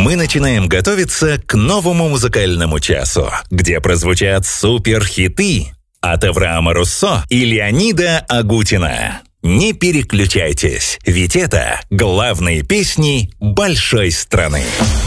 Мы начинаем готовиться к новому музыкальному часу, где прозвучат суперхиты от Авраама Руссо и Леонида Агутина. Не переключайтесь, ведь это главные песни большой страны.